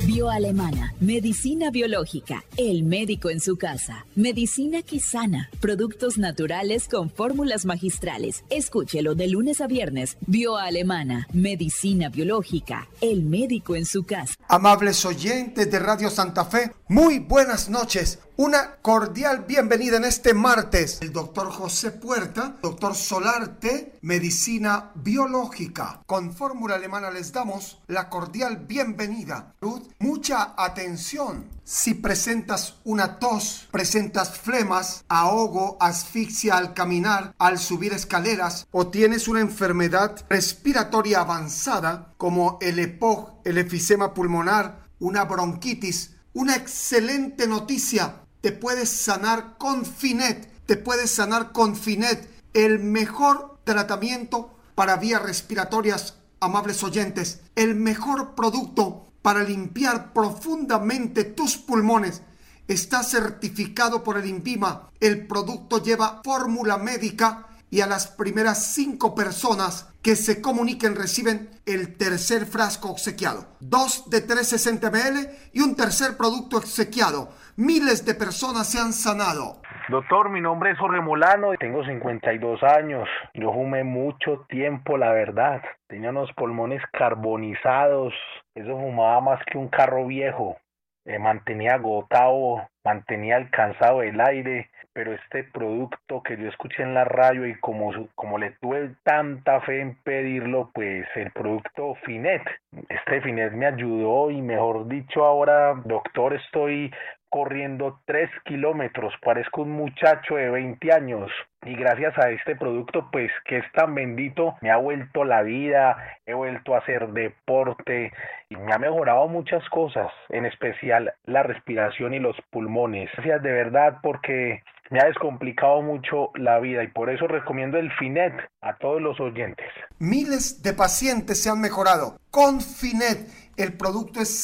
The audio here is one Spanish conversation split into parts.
Bioalemana, medicina biológica, el médico en su casa, medicina que sana, productos naturales con fórmulas magistrales. Escúchelo de lunes a viernes. Bioalemana, medicina biológica, el médico en su casa. Amables oyentes de Radio Santa Fe, muy buenas noches. Una cordial bienvenida en este martes. El doctor José Puerta, doctor Solarte, medicina biológica. Con fórmula alemana les damos la cordial bienvenida. Mucha atención. Si presentas una tos, presentas flemas, ahogo, asfixia al caminar, al subir escaleras, o tienes una enfermedad respiratoria avanzada como el EPOC, el efisema pulmonar, una bronquitis, una excelente noticia. Te puedes sanar con Finet. Te puedes sanar con Finet, el mejor tratamiento para vías respiratorias, amables oyentes. El mejor producto para limpiar profundamente tus pulmones. Está certificado por el INVIMA. El producto lleva fórmula médica y a las primeras 5 personas que se comuniquen reciben el tercer frasco obsequiado. 2 de 360 ml y un tercer producto obsequiado. Miles de personas se han sanado. Doctor, mi nombre es Jorge Molano, tengo 52 años. Yo fumé mucho tiempo, la verdad. Tenía unos pulmones carbonizados. Eso fumaba más que un carro viejo. Mantenía agotado, mantenía alcanzado el aire. Pero este producto que yo escuché en la radio y como le tuve tanta fe en pedirlo, pues el producto Finet. Este Finet me ayudó y mejor dicho ahora, doctor, estoy corriendo 3 kilómetros, parezco un muchacho de 20 años y gracias a este producto pues que es tan bendito me ha vuelto la vida, he vuelto a hacer deporte y me ha mejorado muchas cosas, en especial la respiración y los pulmones. Gracias de verdad porque me ha descomplicado mucho la vida y por eso recomiendo el Finet a todos los oyentes. Miles de pacientes se han mejorado con Finet. El producto es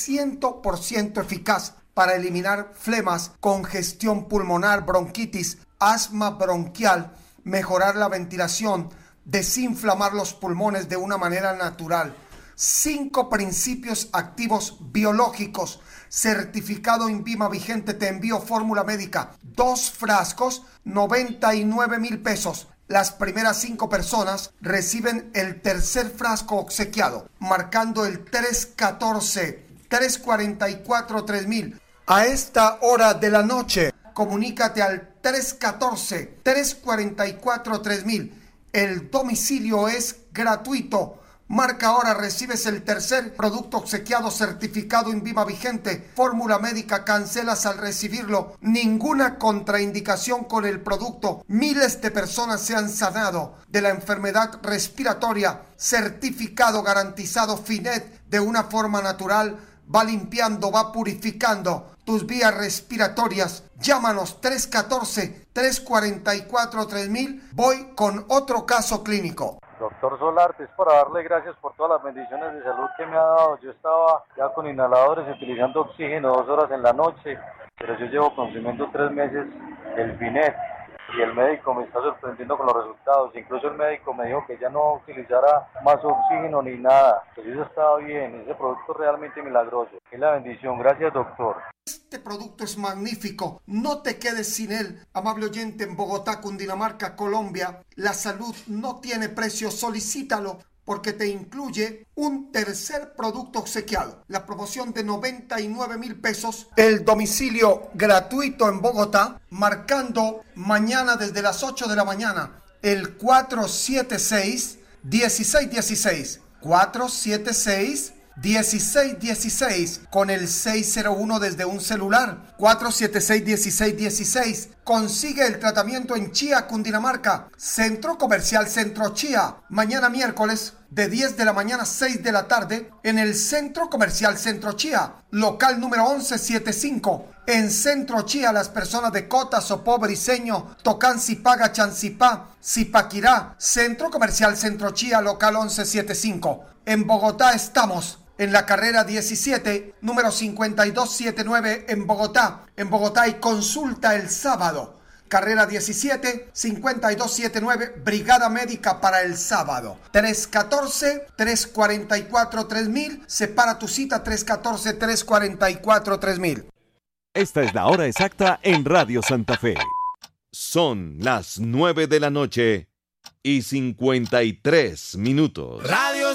100% eficaz para eliminar flemas, congestión pulmonar, bronquitis, asma bronquial, mejorar la ventilación, desinflamar los pulmones de una manera natural. 5 principios activos biológicos, certificado INVIMA vigente. Te envío fórmula médica, 2 frascos, 99,000 pesos. Las primeras 5 personas reciben el tercer frasco obsequiado, marcando el 314-344-3000. A esta hora de la noche, comunícate al 314-344-3000. El domicilio es gratuito. Marca ahora, recibes el tercer producto obsequiado certificado INVIMA vigente. Fórmula médica, cancelas al recibirlo. Ninguna contraindicación con el producto. Miles de personas se han sanado de la enfermedad respiratoria. Certificado, garantizado Finet de una forma natural. Va limpiando, va purificando tus vías respiratorias. Llámanos 314-344-3000. Voy con otro caso clínico. Doctor Solarte, es para darle gracias por todas las bendiciones de salud que me ha dado. Yo estaba ya con inhaladores utilizando oxígeno 2 horas en la noche, pero yo llevo consumiendo 3 meses el Finet y el médico me está sorprendiendo con los resultados. Incluso el médico me dijo que ya no utilizara más oxígeno ni nada. Pues eso estaba bien, ese producto es realmente milagroso. Es la bendición, gracias doctor. Este producto es magnífico, no te quedes sin él. Amable oyente, en Bogotá, Cundinamarca, Colombia, la salud no tiene precio, solicítalo porque te incluye un tercer producto obsequiado. La promoción de 99,000 pesos, el domicilio gratuito en Bogotá, marcando mañana desde las 8 de la mañana, el 476-1616, 476-1616 con el 601 desde un celular. 476-1616. Consigue el tratamiento en Chía, Cundinamarca. Centro Comercial Centro Chía. Mañana miércoles de 10 de la mañana a 6 de la tarde en el Centro Comercial Centro Chía. Local número 1175. En Centro Chía, las personas de Cota, Sopó, Briceño, Tocancipá, Chancipá, Zipaquirá. Centro Comercial Centro Chía, local 1175. En Bogotá estamos en la carrera 17, número 5279 en Bogotá. En Bogotá hay consulta el sábado. carrera 17, 5279, Brigada Médica para el sábado. 314-344-3000. Separa tu cita 314-344-3000. Esta es la hora exacta en Radio Santa Fe. Son las 9 de la noche y 53 minutos.